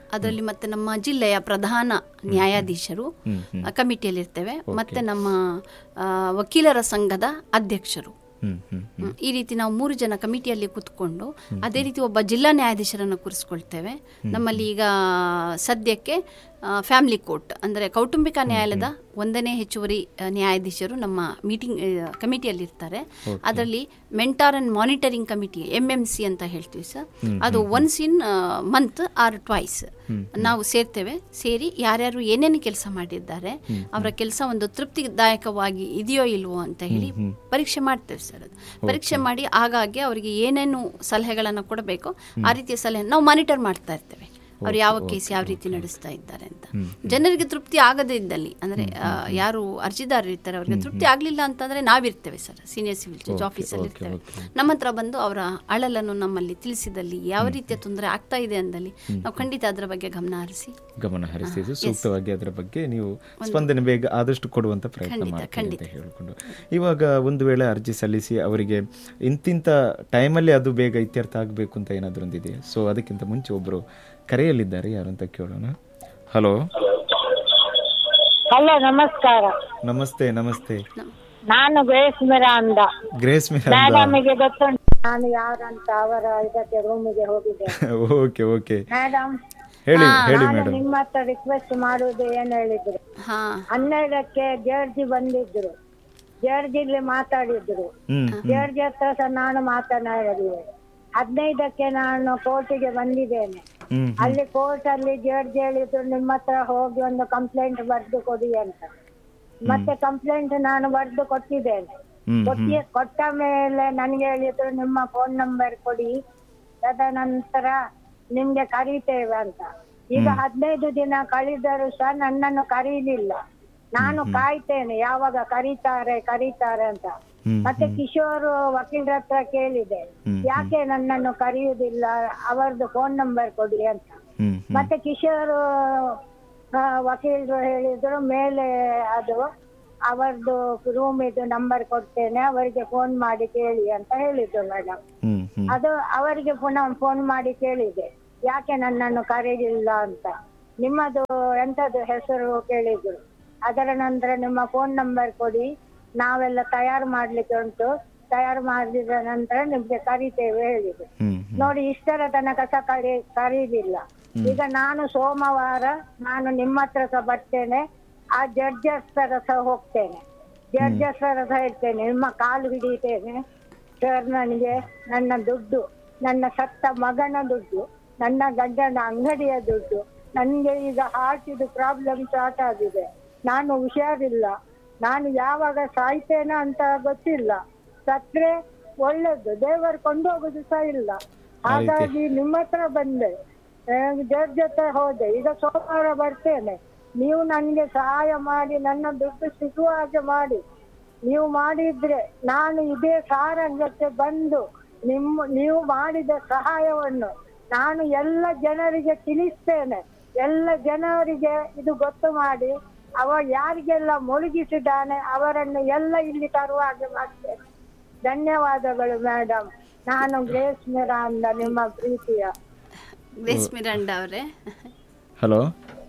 ಅದರಲ್ಲಿ ಮತ್ತೆ ನಮ್ಮ ಜಿಲ್ಲೆಯ ಪ್ರಧಾನ ನ್ಯಾಯಾಧೀಶರು ಕಮಿಟಿಯಲ್ಲಿರ್ತೇವೆ, ಮತ್ತೆ ನಮ್ಮ ವಕೀಲರ ಸಂಘದ ಅಧ್ಯಕ್ಷರು. ಈ ರೀತಿ ನಾವು 3 ಜನ ಕಮಿಟಿಯಲ್ಲಿ ಕೂತ್ಕೊಂಡು ಅದೇ ರೀತಿ ಒಬ್ಬ ಜಿಲ್ಲಾ ನ್ಯಾಯಾಧೀಶರನ್ನು ಕೂರಿಸ್ಕೊಳ್ತೇವೆ. ನಮ್ಮಲ್ಲಿ ಈಗ ಸದ್ಯಕ್ಕೆ ಫ್ಯಾಮಿಲಿ ಕೋರ್ಟ್ ಅಂದರೆ ಕೌಟುಂಬಿಕ ನ್ಯಾಯಾಲಯದ 1ನೇ ಹೆಚ್ಚುವರಿ ನ್ಯಾಯಾಧೀಶರು ನಮ್ಮ ಮೀಟಿಂಗ್ ಕಮಿಟಿಯಲ್ಲಿರ್ತಾರೆ. ಅದರಲ್ಲಿ mentor and monitoring committee MMC ಅಂತ ಹೇಳ್ತೀವಿ ಸರ್. ಅದು once in month or twice ನಾವು ಸೇರ್ತೇವೆ. ಸೇರಿ ಯಾರ್ಯಾರು ಏನೇನು ಕೆಲಸ ಮಾಡಿದ್ದಾರೆ, ಅವರ ಕೆಲಸ ಒಂದು ತೃಪ್ತಿದಾಯಕವಾಗಿ ಇದೆಯೋ ಇಲ್ವೋ ಅಂತ ಹೇಳಿ ಪರೀಕ್ಷೆ ಮಾಡ್ತೇವೆ ಸರ್. ಅದು ಪರೀಕ್ಷೆ ಮಾಡಿ ಆಗಾಗ್ಗೆ ಅವರಿಗೆ ಏನೇನು ಸಲಹೆಗಳನ್ನು ಕೊಡಬೇಕು ಆ ರೀತಿಯ ಸಲಹೆ ನಾವು ಮಾನಿಟರ್ ಮಾಡ್ತಾ ಇರ್ತೇವೆ. ಅವ್ರು ಯಾವ ಕೇಸ್ ಯಾವ ರೀತಿ ನಡೆಸ್ತಾ ಇದ್ದಾರೆ ಅಂತ. ಜನರಿಗೆ ತೃಪ್ತಿ ಆಗದೇ ಇದ್ದಲ್ಲಿ ಅಂದರೆ ಯಾರು ಅರ್ಜಿದಾರರು ಇರ್ತಾರೆ ಅವ್ರಿಗೆ ತೃಪ್ತಿ ಆಗಲಿಲ್ಲ ಅಂತಂದರೆ ನಾವಿರ್ತೇವೆ ಸರ್, ಸೀನಿಯರ್ ಸಿವಿಲ್ ಜಡ್ಜ್ ಆಫೀಸಲ್ಲಿ ಇರ್ತೇವೆ. ನಮ್ಮ ಹತ್ರ ಬಂದು ಅವರ ಅಳಲನ್ನು ನಮ್ಮಲ್ಲಿ ತಿಳಿಸಿದಲ್ಲಿ ಯಾವ ರೀತಿಯ ತೊಂದರೆ ಆಗ್ತಾ ಇದೆ ಅಂದಲ್ಲಿ ನಾವು ಖಂಡಿತ ಅದರ ಬಗ್ಗೆ ಗಮನ ಹರಿಸಿ ಸೂಕ್ತವಾಗಿ ಅದರ ಬಗ್ಗೆ ನೀವು ಸ್ಪಂದನೆ ಬೇಗ ಆದಷ್ಟು ಕೊಡುವಂತ ಪ್ರಯತ್ನ ಮಾಡ್ತೀವಿ ಅಂತ ಹೇಳಿಕೊಂಡು, ಇವಾಗ ಒಂದು ವೇಳೆ ಅರ್ಜಿ ಸಲ್ಲಿಸಿ ಅವರಿಗೆ ಇಂತಿಂತ ಟೈಮಲ್ಲಿ ಅದು ಬೇಗ ಇತ್ಯರ್ಥ ಆಗಬೇಕು ಅಂತ ಏನಾದರೂ ಒಂದಿದೆಯಾ? ಸೊ ಅದಕ್ಕಿಂತ ಮುಂಚೆ ಒಬ್ಬರು ಕರೆಯಲ್ಲಿದ್ದಾರೆ, ಯಾರು ಅಂತ ಕೇಳೋಣ. ಹಲೋ ಹಲೋ, ನಮಸ್ಕಾರ. ನಮಸ್ತೆ. ನಾನು ಗ್ರೇಸ್ ಮಿರಾಂಡ. ಮೇಡಮ್ಗೆ ಗೊತ್ತುಂಟು ನಾನು ಯಾರಂತ, ಅವರ ಇದಕ್ಕೆ ರೂಮಿಗೆ ಹೋಗಿದ್ದೆ. ಓಕೆ ಮೇಡಮ್ ಹೇಳಿ ನಾನು ನಿಮ್ಮ ಹತ್ರ ರಿಕ್ವೆಸ್ಟ್ ಮಾಡುವುದು ಏನು ಹೇಳಿದ್ರು, 12ಕ್ಕೆ ಜಡ್ಜಿ ಬಂದಿದ್ರು, ಜಡ್ಜಿಲಿ ಮಾತಾಡಿದ್ರು, ಜಡ್ಜಿ ಹತ್ರ ಸಹ ನಾನು ಮಾತನಾಡಿದೆ. 15ಕ್ಕೆ ನಾನು ಕೋರ್ಟಿಗೆ ಬಂದಿದ್ದೇನೆ. ಅಲ್ಲಿ ಕೋರ್ಟ್ ಅಲ್ಲಿ ಜಡ್ಜ್ ಹೇಳಿದ್ರು ನಿಮ್ಮ ಹತ್ರ ಹೋಗಿ ಒಂದು ಕಂಪ್ಲೇಂಟ್ ಬರೆದು ಕೊಡಿ ಅಂತ. ಮತ್ತೆ ಕಂಪ್ಲೇಂಟ್ ನಾನು ಬರೆದು ಕೊಟ್ಟಿದ್ದೇನೆ. ಕೊಟ್ಟ ಮೇಲೆ ನನಗೆ ಹೇಳಿದ್ರು ನಿಮ್ಮ ಫೋನ್ ನಂಬರ್ ಕೊಡಿ, ತದನಂತರ ನಿಮ್ಗೆ ಕರೀತೇವೆ ಅಂತ. ಈಗ 15 ದಿನ ಕಳೆದರೂ ಸಹ ನನ್ನನ್ನು ಕರೀಲಿಲ್ಲ. ನಾನು ಕಾಯ್ತೇನೆ ಯಾವಾಗ ಕರೀತಾರೆ ಅಂತ. ಮತ್ತೆ ಕಿಶೋರ್ ವಕೀಲರ ಹತ್ರ ಕೇಳಿದೆ, ಯಾಕೆ ನನ್ನನ್ನು ಕರೆಯುವುದಿಲ್ಲ, ಅವರದ್ದು ಫೋನ್ ನಂಬರ್ ಕೊಡಿ ಅಂತ. ಮತ್ತೆ ಕಿಶೋರ್ ವಕೀಲರು ಹೇಳಿದ್ರು, ಮೇಲೆ ಅದು ಅವರದ್ದು ರೂಮ್ ಇದು ನಂಬರ್ ಕೊಡ್ತೇನೆ, ಅವರಿಗೆ ಫೋನ್ ಮಾಡಿ ಕೇಳಿ ಅಂತ ಹೇಳಿದ್ರು ಮೇಡಮ್. ಅದು ಅವರಿಗೆ ಪುನಃ ಫೋನ್ ಮಾಡಿ ಕೇಳಿದೆ, ಯಾಕೆ ನನ್ನನ್ನು ಕರೆಯಲಿಲ್ಲ ಅಂತ. ನಿಮ್ಮದು ಎಂಥದ್ದು ಹೆಸರು ಕೇಳಿದ್ರು. ಅದರ ನಂತರ ನಿಮ್ಮ ಫೋನ್ ನಂಬರ್ ಕೊಡಿ, ನಾವೆಲ್ಲ ತಯಾರು ಮಾಡ್ಲಿಕ್ಕೆ ಉಂಟು, ತಯಾರು ಮಾಡಿದ ನಂತರ ನಿಮ್ಗೆ ಕರೀತೇವೆ ಹೇಳಿದ್ರು. ನೋಡಿ ಇಷ್ಟರ ತನಕ ಸಹ ಕರೀಲಿಲ್ಲ. ಈಗ ನಾನು ಸೋಮವಾರ ನಾನು ನಿಮ್ಮ ಹತ್ರ ಸಹ ಬರ್ತೇನೆ, ಆ ಜಡ್ಜಸ್ ಹತ್ರ ಸಹ ಹೋಗ್ತೇನೆ, ಜಡ್ಜಸ್ ಹತ್ರ ಸಹ ಇರ್ತೇನೆ, ನಿಮ್ಮ ಕಾಲು ಹಿಡಿತೇನೆ. ಸರ್ ನನಗೆ ನನ್ನ ದುಡ್ಡು, ನನ್ನ ಸತ್ತ ಮಗನ ದುಡ್ಡು, ನನ್ನ ಗಂಡನ ಅಂಗಡಿಯ ದುಡ್ಡು, ನನಗೆ ಈಗ ಹಾರ್ಟ್ ಇದು ಪ್ರಾಬ್ಲಮ್ ಸ್ಟಾರ್ಟ್ ಆಗಿದೆ, ನಾನು ಹುಷಾರಿಲ್ಲ, ನಾನು ಯಾವಾಗ ಸಾಯ್ತೇನೆ ಅಂತ ಗೊತ್ತಿಲ್ಲ, ಸತ್ರೆ ಒಳ್ಳೇದು, ದೇವರು ಕೊಂಡೋಗುದು ಸಹ ಇಲ್ಲ. ಹಾಗಾಗಿ ನಿಮ್ಮ ಹತ್ರ ಬಂದೆ, ಜಡ್ಜ್ ಜೊತೆ ಹೋದೆ, ಈಗ ಸೋಮವಾರ ಬರ್ತೇನೆ. ನೀವು ನನಗೆ ಸಹಾಯ ಮಾಡಿ ನನ್ನ ದುಡ್ಡು ಸಿಗುವ ಹಾಗೆ ಮಾಡಿ. ನೀವು ಮಾಡಿದ್ರೆ ನಾನು ಇದೇ ಸಾರಂಗಕ್ಕೆ ಬಂದು ನೀವು ಮಾಡಿದ ಸಹಾಯವನ್ನು ನಾನು ಎಲ್ಲ ಜನರಿಗೆ ತಿಳಿಸ್ತೇನೆ. ಎಲ್ಲ ಜನರಿಗೆ ಇದು ಗೊತ್ತು ಮಾಡಿ ಯಾರಿಗೆಲ್ಲ ಮುಳುಗಿಸಿದ್ದಾನೆ ಅವರನ್ನು ಎಲ್ಲ ಇಲ್ಲಿ ತರುವ ಹಾಗೆ ಮಾಡ್ತೇನೆ. ಧನ್ಯವಾದಗಳು ಮೇಡಮ್. ನಾನು ಗ್ರೇಸ್ ಮಿರಾಂಡ, ನಿಮ್ಮ ಪ್ರೀತಿಯ ಗ್ರೇಸ್ ಮಿರಾಂಡ ಅವರೇ. Hello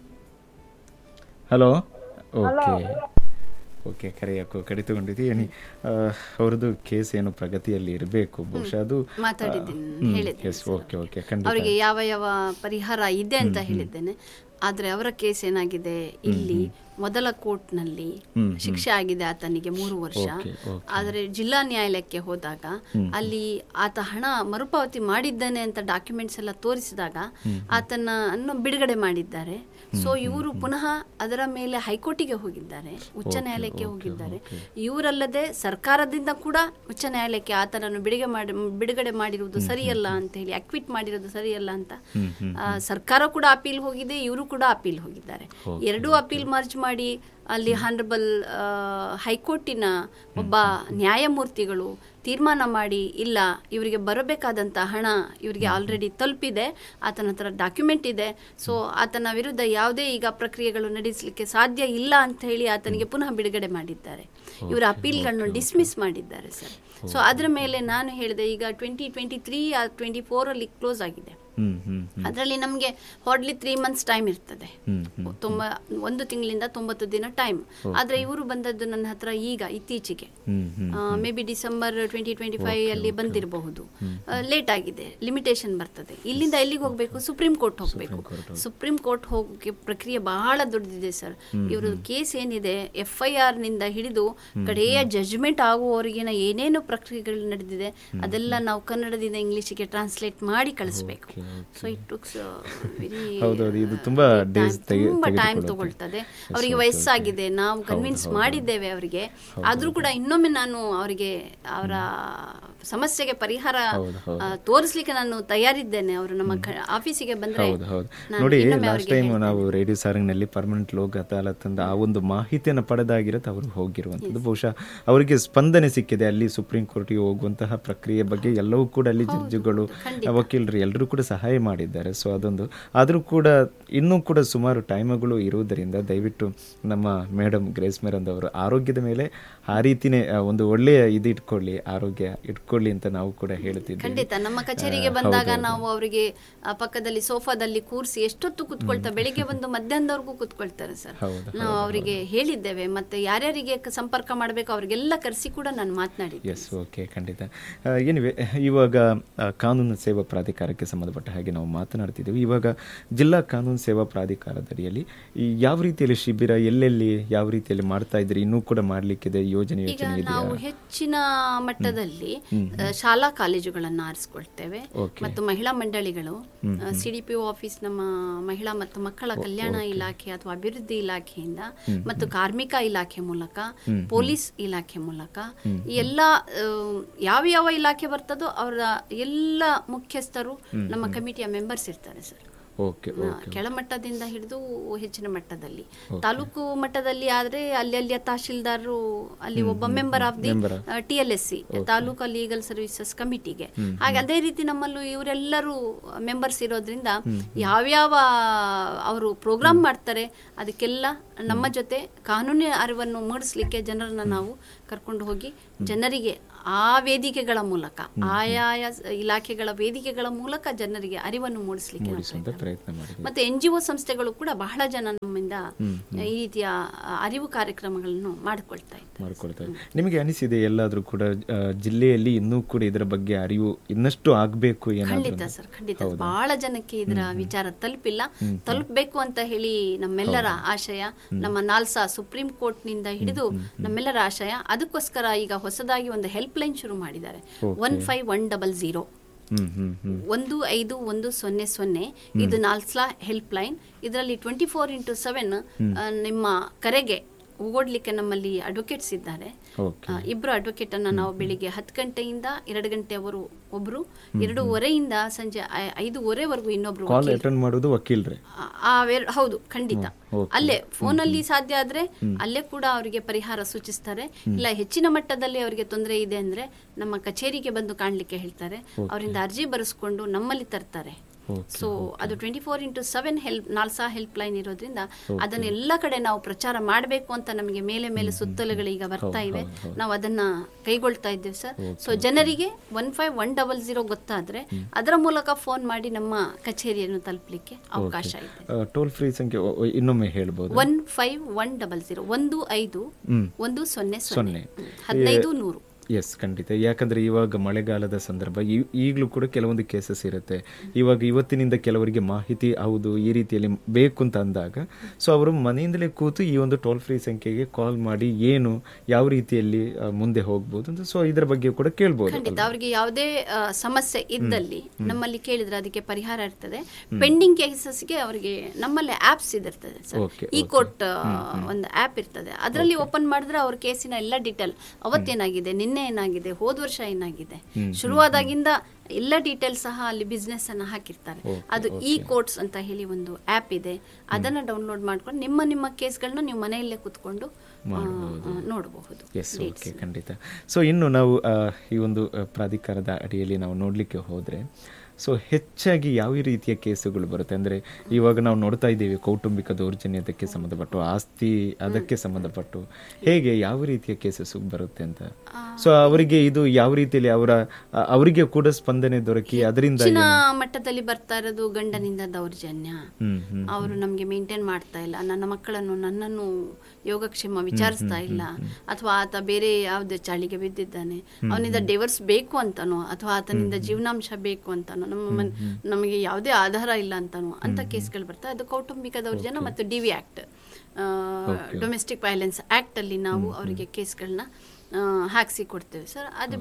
okay ಕರೆಯಕ್ಕೂ ಕಡಿತಗೊಂಡಿದ್ದೀನಿ. ಅವ್ರದ್ದು ಕೇಸ್ ಏನು ಪ್ರಗತಿಯಲ್ಲಿ ಇರಬೇಕು, ಬಹುಶಃ ಅದು ಅವರಿಗೆ ಯಾವ ಯಾವ ಪರಿಹಾರ ಇದೆ ಅಂತ ಹೇಳಿದ್ದೇನೆ. ಆದರೆ ಅವರ ಕೇಸ್ ಏನಾಗಿದೆ, ಇಲ್ಲಿ ಮೊದಲ ಕೋರ್ಟ್ನಲ್ಲಿ ಶಿಕ್ಷೆ ಆಗಿದೆ ಆತನಿಗೆ 3 ವರ್ಷ. ಆದರೆ ಜಿಲ್ಲಾ ನ್ಯಾಯಾಲಯಕ್ಕೆ ಹೋದಾಗ ಅಲ್ಲಿ ಆತ ಹಣ ಮರುಪಾವತಿ ಮಾಡಿದ್ದಾನೆ ಅಂತ ಡಾಕ್ಯುಮೆಂಟ್ಸ್ ಎಲ್ಲ ತೋರಿಸಿದಾಗ ಆತನನ್ನು ಬಿಡುಗಡೆ ಮಾಡಿದ್ದಾರೆ. ಸೊ ಇವರು ಪುನಃ ಅದರ ಮೇಲೆ ಹೈಕೋರ್ಟಿಗೆ ಹೋಗಿದ್ದಾರೆ, ಉಚ್ಚ ನ್ಯಾಯಾಲಯಕ್ಕೆ ಹೋಗಿದ್ದಾರೆ. ಇವರಲ್ಲದೆ ಸರ್ಕಾರದಿಂದ ಕೂಡ ಉಚ್ಚ ನ್ಯಾಯಾಲಯಕ್ಕೆ ಆತನನ್ನು ಬಿಡುಗಡೆ ಮಾಡಿರುವುದು ಸರಿಯಲ್ಲ ಅಂತ ಹೇಳಿ, ಅಕ್ವಿಟ್ ಮಾಡಿರೋದು ಸರಿಯಲ್ಲ ಅಂತ ಸರ್ಕಾರ ಕೂಡ ಅಪೀಲ್ ಹೋಗಿದೆ, ಇವರು ಕೂಡ ಅಪೀಲ್ ಹೋಗಿದ್ದಾರೆ. ಎರಡೂ ಅಪೀಲ್ ಮರ್ಜ್ ಮಾಡಿ ಅಲ್ಲಿ ಹಾನರಬಲ್ ಹೈಕೋರ್ಟಿನ ಒಬ್ಬ ನ್ಯಾಯಮೂರ್ತಿಗಳು ತೀರ್ಮಾನ ಮಾಡಿ, ಇಲ್ಲ ಇವರಿಗೆ ಬರಬೇಕಾದಂಥ ಹಣ ಇವರಿಗೆ ಆಲ್ರೆಡಿ ತಲುಪಿದೆ, ಆತನ ಹತ್ರ ಡಾಕ್ಯುಮೆಂಟ್ ಇದೆ, ಸೊ ಆತನ ವಿರುದ್ಧ ಯಾವುದೇ ಈಗ ಪ್ರಕ್ರಿಯೆಗಳು ನಡೆಸಲಿಕ್ಕೆ ಸಾಧ್ಯ ಇಲ್ಲ ಅಂತ ಹೇಳಿ ಆತನಿಗೆ ಪುನಃ ಬಿಡುಗಡೆ ಮಾಡಿದ್ದಾರೆ. ಇವರ ಅಪೀಲ್ಗಳನ್ನು ಡಿಸ್ಮಿಸ್ ಮಾಡಿದ್ದಾರೆ ಸರ್. ಸೊ ಅದರ ಮೇಲೆ ನಾನು ಹೇಳಿದೆ, ಈಗ 2023 24 ಕ್ಲೋಸ್ ಆಗಿದೆ ಅದರಲ್ಲಿ ನಮಗೆ ಹಾರ್ಡ್ಲಿ 3 months ಟೈಮ್ ಇರ್ತದೆ, 1 ತಿಂಗಳಿಂದ 90 ದಿನ ಟೈಮ್. ಆದ್ರೆ ಇವರು ಬಂದದ್ದು ನನ್ನ ಹತ್ರ ಈಗ ಇತ್ತೀಚೆಗೆ, ಮೇ ಬಿ ಡಿಸೆಂಬರ್ 2025 ಅಲ್ಲಿ ಬಂದಿರಬಹುದು. ಲೇಟ್ ಆಗಿದೆ, ಲಿಮಿಟೇಷನ್ ಬರ್ತದೆ. ಇಲ್ಲಿಂದ ಎಲ್ಲಿಗೆ ಹೋಗ್ಬೇಕು? ಸುಪ್ರೀಂ ಕೋರ್ಟ್ ಹೋಗ್ಬೇಕು. ಸುಪ್ರೀಂ ಕೋರ್ಟ್ ಹೋಗಿ ಪ್ರಕ್ರಿಯೆ ಬಹಳ ದೊಡ್ಡದಿದೆ ಸರ್. ಇವರು ಕೇಸ್ ಏನಿದೆ, FIR ನಿಂದ ಹಿಡಿದು ಕಡೆಯ ಜಜ್ಮೆಂಟ್ ಆಗುವವರೆಗಿನ ಏನೇನು ಪ್ರಕ್ರಿಯೆಗಳು ನಡೆದಿದೆ ಅದೆಲ್ಲ ನಾವು ಕನ್ನಡದಿಂದ ಇಂಗ್ಲಿಷಿಗೆ ಟ್ರಾನ್ಸ್ಲೇಟ್ ಮಾಡಿ ಕಳಿಸ್ಬೇಕು. ಸೊ ಇಟ್ ಟುಕ್ಸ್ ತುಂಬಾ ಟೈಮ್ ತಗೊಳ್ತದೆ. ಅವರಿಗೆ ವಯಸ್ಸಾಗಿದೆ, ನಾವು ಕನ್ವಿನ್ಸ್ ಮಾಡಿದ್ದೇವೆ ಅವರಿಗೆ. ಆದ್ರೂ ಕೂಡ ಇನ್ನೊಮ್ಮೆ ನಾನು ಅವರಿಗೆ ಅವರ ಸಮಸ್ಯೆಗೆ ಪರಿಹಾರ ತೋರಿಸ್ಲಿಕ್ಕೆ ನಾನು ತಯಾರಿದ್ದೇನೆ. ಅವರು ನಮ್ಮ ಆಫೀಸಿಗೆ ಬಂದ್ರೆ ನೋಡಿ, ಲಾಸ್ಟ್ ಟೈಮ್ ನಾವು ರೇಡಿಯೋ ಸಾರಂಗ್ನಲ್ಲಿ ಪರ್ಮನೆಂಟ್ ಲೋಕ್ ಅದಾಲತ್ ಅಂತ ಆ ಒಂದು ಮಾಹಿತಿಯನ್ನು ಪಡೆದಾಗಿರುತ್ತೆ ಅವರು ಹೋಗಿರುವಂಥದ್ದು. ಬಹುಶಃ ಅವರಿಗೆ ಸ್ಪಂದನೆ ಸಿಕ್ಕಿದೆ. ಅಲ್ಲಿ ಸುಪ್ರೀಂ ಕೋರ್ಟ್ಗೆ ಹೋಗುವಂತಹ ಪ್ರಕ್ರಿಯೆ ಬಗ್ಗೆ ಎಲ್ಲವೂ ಕೂಡ ಅಲ್ಲಿ ಜಡ್ಜುಗಳು, ವಕೀಲರು ಎಲ್ಲರೂ ಕೂಡ ಸಹಾಯ ಮಾಡಿದ್ದಾರೆ. ಸೊ ಅದೊಂದು, ಆದರೂ ಕೂಡ ಇನ್ನೂ ಕೂಡ ಸುಮಾರು ಟೈಮ್ಗಳು ಇರುವುದರಿಂದ ದಯವಿಟ್ಟು ನಮ್ಮ ಮೇಡಮ್ ಗ್ರೇಸ್ ಮೇರನ್ ಅವರು ಆರೋಗ್ಯದ ಮೇಲೆ ಆ ರೀತಿನೇ ಒಂದು ಒಳ್ಳೆಯ ಇದು ಇಟ್ಕೊಳ್ಳಿ, ಆರೋಗ್ಯ ಇಟ್ಕೊಳ್ಳಿ ಅಂತ ನಾವು ಕೂಡ ಹೇಳ್ತಿದ್ವಿ. ಖಂಡಿತ ನಮ್ಮ ಕಚೇರಿಗೆ ಬಂದಾಗ ನಾವು ಅವರಿಗೆ ಪಕ್ಕದಲ್ಲಿ ಸೋಫಾದಲ್ಲಿ ಕೂರಿಸಿ ಎಷ್ಟೊತ್ತು ಕೂತ್ಕೊಳ್ತಾರೆ, ಬೆಳಿಗ್ಗೆ ಬಂದು ಮಧ್ಯಾಹ್ನದವರೆಗೂ ಕೂತ್ಕೊಳ್ತಾರೆ ಸರ್. ನಾವು ಅವರಿಗೆ ಹೇಳಿದ್ದೇವೆ. ಮತ್ತೆ ಯಾರ್ಯಾರಿಗೆ ಸಂಪರ್ಕ ಮಾಡಬೇಕು ಅವರಿಗೆಲ್ಲ ಕರೆಸಿ ಕೂಡ ನಾನು ಮಾತನಾಡಿದ್ದೆ. ಎಸ್, ಓಕೆ, ಖಂಡಿತ. ಏನಿವೆ, ಇವಾಗ ಕಾನೂನು ಸೇವಾ ಪ್ರಾಧಿಕಾರಕ್ಕೆ ಸಂಬಂಧಪಟ್ಟ ಹಾಗೆ ನಾವು ಮಾತನಾಡ್ತಿದ್ದೀವಿ. ಇವಾಗ ಜಿಲ್ಲಾ ಕಾನೂನು ಸೇವಾ ಪ್ರಾಧಿಕಾರದಡಿಯಲ್ಲಿ ಯಾವ ರೀತಿಯಲ್ಲಿ ಶಿಬಿರ, ಎಲ್ಲೆಲ್ಲಿ ಯಾವ ರೀತಿಯಲ್ಲಿ ಮಾಡ್ತಾ ಇದ್ರಿ, ಇನ್ನೂ ಕೂಡ ಮಾಡ್ಲಿಕ್ಕಿದೆ ಯೋಜನೆ? ಈಗ ನಾವು ಹೆಚ್ಚಿನ ಮಟ್ಟದಲ್ಲಿ ಶಾಲಾ ಕಾಲೇಜುಗಳನ್ನು ಆರಿಸ್ಕೊಳ್ತೇವೆ ಮತ್ತು ಮಹಿಳಾ ಮಂಡಳಿಗಳು, CDPO ಆಫೀಸ್, ನಮ್ಮ ಮಹಿಳಾ ಮತ್ತು ಮಕ್ಕಳ ಕಲ್ಯಾಣ ಇಲಾಖೆ ಅಥವಾ ಅಭಿವೃದ್ಧಿ ಇಲಾಖೆಯಿಂದ ಮತ್ತು ಕಾರ್ಮಿಕ ಇಲಾಖೆ ಮೂಲಕ, ಪೊಲೀಸ್ ಇಲಾಖೆ ಮೂಲಕ, ಎಲ್ಲ ಯಾವ ಇಲಾಖೆ ಬರ್ತದೋ ಅವರ ಎಲ್ಲ ಮುಖ್ಯಸ್ಥರು ನಮ್ಮ ಕಮಿಟಿಯ ಮೆಂಬರ್ಸ್ ಇರ್ತಾರೆ ಸರ್. ಕೆಳಮಟ್ಟದಿಂದ ಹಿಡಿದು ಹೆಚ್ಚಿನ ಮಟ್ಟದಲ್ಲಿ, ತಾಲೂಕು ಮಟ್ಟದಲ್ಲಿ ಆದ್ರೆ ಅಲ್ಲಿಯ ತಹಶೀಲ್ದಾರರು ಅಲ್ಲಿ ಒಬ್ಬ member of the TLSC, taluk legal services ಕಮಿಟಿಗೆ. ಹಾಗೆ ಅದೇ ರೀತಿ ನಮ್ಮಲ್ಲೂ ಇವರೆಲ್ಲರೂ ಮೆಂಬರ್ಸ್ ಇರೋದ್ರಿಂದ ಯಾವ್ಯಾವ ಅವರು ಪ್ರೋಗ್ರಾಮ್ ಮಾಡ್ತಾರೆ ಅದಕ್ಕೆಲ್ಲ ನಮ್ಮ ಜೊತೆ ಕಾನೂನಿನ ಅರಿವನ್ನು ಮೂಡಿಸ್ಲಿಕ್ಕೆ ಜನರನ್ನ ನಾವು ಕರ್ಕೊಂಡು ಹೋಗಿ ಜನರಿಗೆ ಆ ವೇದಿಕೆಗಳ ಮೂಲಕ, ಆಯಾಯ ಇಲಾಖೆಗಳ ವೇದಿಕೆಗಳ ಮೂಲಕ ಜನರಿಗೆ ಅರಿವನ್ನು ಮೂಡಿಸಲಿಕ್ಕೆ ಪ್ರಯತ್ನ ಮಾಡಿ. ಮತ್ತೆ NGO ಸಂಸ್ಥೆಗಳು ಕೂಡ ಬಹಳ ಜನ ನಮ್ಮಿಂದ ಈ ರೀತಿಯ ಅರಿವು ಕಾರ್ಯಕ್ರಮಗಳನ್ನು ಮಾಡಿಕೊಳ್ತಾ ಇದ್ದಾರೆ. ನಿಮಗೆ ಅನಿಸಿದೆ ಎಲ್ಲಾದ್ರೂ ಕೂಡ ಜಿಲ್ಲೆಯಲ್ಲಿ ಇನ್ನೂ ಕೂಡ ಇದರ ಬಗ್ಗೆ ಅರಿವು ಇನ್ನಷ್ಟು ಆಗ್ಬೇಕು? ಖಂಡಿತ ಸರ್, ಖಂಡಿತ. ಬಹಳ ಜನಕ್ಕೆ ಇದರ ವಿಚಾರ ತಲುಪಬೇಕು ಅಂತ ಹೇಳಿ ನಮ್ಮೆಲ್ಲರ ಆಶಯ. ನಮ್ಮ ನಾಲ್ಸಾ ಸುಪ್ರೀಂ ಕೋರ್ಟ್ ನಿಂದ ಹಿಡಿದು ನಮ್ಮೆಲ್ಲರ ಆಶಯ. ಅದಕ್ಕೋಸ್ಕರ ಈಗ ಹೊಸದಾಗಿ ಒಂದು ಹೆಲ್ಪ್ ಲೈನ್ ಶುರು ಮಾಡಿದ್ದಾರೆ, 15100 151000. ಇದು ನಾಲ್ಸಾ ಹೆಲ್ಪ್ ಲೈನ್. ಇದರಲ್ಲಿ 24x7 ನಿಮ್ಮ ಕರೆಗೆ ಓಡಲಿಕ್ಕೆ ನಮ್ಮಲ್ಲಿ ಅಡ್ವೊಕೇಟ್ಸ್ ಇದ್ದಾರೆ. ಇಬ್ರು ಅಡ್ವೊಕೇಟ್ ಅನ್ನ ನಾವು ಬೆಳಿಗ್ಗೆ 10 ಗಂಟೆಯಿಂದ 2 ಗಂಟೆವರೆಗೂ ಒಬ್ರು, 2:30ಯಿಂದ ಸಂಜೆ 5:30ವರೆಗೂ ಇನ್ನೊಬ್ರು ಮಾಡೋದು ವಕೀಲರೇ. ಹೌದು, ಖಂಡಿತ. ಅಲ್ಲೇ ಫೋನಲ್ಲಿ ಸಾಧ್ಯ ಆದ್ರೆ ಅಲ್ಲೇ ಕೂಡ ಅವರಿಗೆ ಪರಿಹಾರ ಸೂಚಿಸ್ತಾರೆ. ಇಲ್ಲ ಹೆಚ್ಚಿನ ಮಟ್ಟದಲ್ಲಿ ಅವರಿಗೆ ತೊಂದರೆ ಇದೆ ಅಂದ್ರೆ ನಮ್ಮ ಕಚೇರಿಗೆ ಬಂದು ಕಾಣ್ಲಿಕ್ಕೆ ಹೇಳ್ತಾರೆ. ಅವರಿಂದ ಅರ್ಜಿ ಬರೆಸ್ಕೊಂಡು ನಮ್ಮಲ್ಲಿ ತರ್ತಾರೆ. ಸೊ ಅದು 24x7 ನಾಲ್ಸಾ ಹೆಲ್ಪ್ ಲೈನ್ ಇರೋದ್ರಿಂದ ಅದನ್ನೆಲ್ಲ ಕಡೆ ನಾವು ಪ್ರಚಾರ ಮಾಡಬೇಕು ಅಂತ ನಮಗೆ ಮೇಲೆ ಸುತ್ತಲುಗಳು ಈಗ ಬರ್ತಾ ಇವೆ. ನಾವು ಅದನ್ನ ಕೈಗೊಳ್ತಾ ಇದ್ದೇವೆ ಸರ್. ಸೊ ಜನರಿಗೆ 15100 ಗೊತ್ತಾದ್ರೆ ಅದರ ಮೂಲಕ ಫೋನ್ ಮಾಡಿ ನಮ್ಮ ಕಚೇರಿಯನ್ನು ತಲುಪಲಿಕ್ಕೆ ಅವಕಾಶ ಇದೆ. ಟೋಲ್ ಫ್ರೀ ಸಂಖ್ಯೆ ಇನ್ನೊಮ್ಮೆ ಹೇಳ್ಬೋದು, 15100 1510 1500. ಎಸ್, ಖಂಡಿತ. ಯಾಕಂದರೆ ಇವಾಗ ಮಳೆಗಾಲದ ಸಂದರ್ಭ, ಈಗಲೂ ಕೂಡ ಕೆಲವೊಂದು ಕೇಸಸ್ ಇರುತ್ತೆ. ಇವತ್ತಿನಿಂದ ಕೆಲವರಿಗೆ ಮಾಹಿತಿ ಹೌದು ಈ ರೀತಿಯಲ್ಲಿ ಬೇಕು ಅಂತ ಅಂದಾಗ, ಸೊ ಅವರು ಮನೆಯಿಂದಲೇ ಕೂತು ಈ ಒಂದು ಟೋಲ್ ಫ್ರೀ ಸಂಖ್ಯೆಗೆ ಕಾಲ್ ಮಾಡಿ ಏನು ಯಾವ ರೀತಿಯಲ್ಲಿ ಮುಂದೆ ಹೋಗ್ಬೋದು ಅಂತ, ಸೊ ಇದರ ಬಗ್ಗೆ ಕೂಡ ಕೇಳ್ಬೋದು. ಖಂಡಿತ. ಅವರಿಗೆ ಯಾವುದೇ ಸಮಸ್ಯೆ ಇದ್ದಲ್ಲಿ ನಮ್ಮಲ್ಲಿ ಕೇಳಿದ್ರೆ ಅದಕ್ಕೆ ಪರಿಹಾರ ಇರ್ತದೆ. ಪೆಂಡಿಂಗ್ ಕೇಸಸ್ಗೆ ಅವರಿಗೆ ನಮ್ಮಲ್ಲಿ ಆಪ್ಸ್ ಇದಿರ್ತದೆ ಸರ್. ಈ ಕೋರ್ಟ್ ಒಂದು ಆ್ಯಪ್ ಇರ್ತದೆ, ಅದರಲ್ಲಿ ಓಪನ್ ಮಾಡಿದ್ರೆ ಅವ್ರ ಕೇಸಿನ ಎಲ್ಲ ಡೀಟೇಲ್, ಅವತ್ತೇನಾಗಿದೆ, ನಿನ್ನೆ ಏನಾಗಿದೆ, ಹೋದ ವರ್ಷ ಏನಾಗಿದೆ, ಶುರುವಾದಾಗಿಂದ ಎಲ್ಲ ಡೀಟೇಲ್ಸ್ ಸಹ ಅಲ್ಲಿ ಬಿಸ್ನೆಸ್ ಅನ್ನ ಹಾಕಿರ್ತಾರೆ. ಅದು ಕೋರ್ಟ್ಸ್ ಅಂತ ಹೇಳಿ ಒಂದು ಆ್ಯಪ್ ಇದೆ. ಅದನ್ನ ಡೌನ್ಲೋಡ್ ಮಾಡ್ಕೊಂಡು ನಿಮ್ಮ ಕೇಸ್ಗಳನ್ನ ನೀವು ಮನೆಯಲ್ಲೇ ಕೂತ್ಕೊಂಡು ನೋಡಬಹುದು. ಎಸ್, ಓಕೆ, ಖಂಡಿತ. ಸೊ ಇನ್ನು ನಾವು ಈ ಒಂದು ಪ್ರಾಧಿಕಾರದ ಅಡಿಯಲ್ಲಿ ನಾವು ನೋಡಲಿಕ್ಕೆ ಹೋದರೆ ಸೊ ಹೆಚ್ಚಾಗಿ ಯಾವ ರೀತಿಯ ಕೇಸುಗಳು ಬರುತ್ತೆ? ಅಂದರೆ ಇವಾಗ ನಾವು ನೋಡ್ತಾ ಇದ್ದೀವಿ ಕೌಟುಂಬಿಕ ದೌರ್ಜನ್ಯದಕ್ಕೆ ಸಂಬಂಧಪಟ್ಟು, ಆಸ್ತಿ ಅದಕ್ಕೆ ಸಂಬಂಧಪಟ್ಟು ಹೇಗೆ ಯಾವ ರೀತಿಯ ಕೇಸಸ್ ಬರುತ್ತೆ ಅಂತ. ಸೊ ಅವರಿಗೆ ಇದು ಯಾವ ರೀತಿಯಲ್ಲಿ ಅವರಿಗೆ ಕೂಡ ಸ್ಪಂದನೆ ದೊರಕಿ ಅದರಿಂದ ಹೆಚ್ಚಿನ ಮಟ್ಟದಲ್ಲಿ ಬರ್ತಾ ಇರೋದು ಗಂಡನಿಂದ ದೌರ್ಜನ್ಯ, ಅವರು ನಮ್ಗೆ ಮೇಂಟೈನ್ ಮಾಡ್ತಾ ಇಲ್ಲ, ನನ್ನ ಮಕ್ಕಳನ್ನು ನನ್ನನ್ನು ಯೋಗಕ್ಷೇಮ ವಿಚಾರಿಸ್ತಾ ಇಲ್ಲ, ಅಥವಾ ಆತ ಬೇರೆ ಯಾವ್ದು ಚಾಳಿಗೆ ಬಿದ್ದಿದ್ದಾನೆ, ಅವನಿಂದ ಡಿವೋರ್ಸ್ ಬೇಕು ಅಂತಾನೋ ಅಥವಾ ಆತನಿಂದ ಜೀವನಾಂಶ ಬೇಕು ಅಂತಾನೋ, ನಮಗೆ ಯಾವುದೇ ಆಧಾರ ಇಲ್ಲ ಅಂತಾನೋ ಅಂತ ಕೇಸ್ಗಳು ಬರ್ತಾರೆ. ಅದು ಕೌಟುಂಬಿಕ ದೌರ್ಜನ್ಯ ಮತ್ತು DV act, domestic violence act ಅಲ್ಲಿ ನಾವು ಅವರಿಗೆ ಕೇಸ್ಗಳನ್ನ ಹಾಕಿಸಿ ಕೊಡ್ತೇವೆ ಸರ್. ಅದು